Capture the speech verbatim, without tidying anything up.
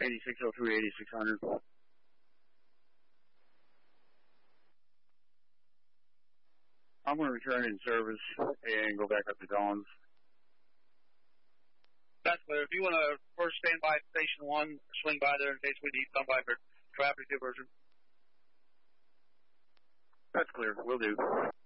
eighty-six oh three, eighty-six hundred. I'm going to return in service and go back up to Dawn's. That's clear. If you want to first stand by at Station one, swing by there in case we need somebody for traffic diversion. That's clear. Will do.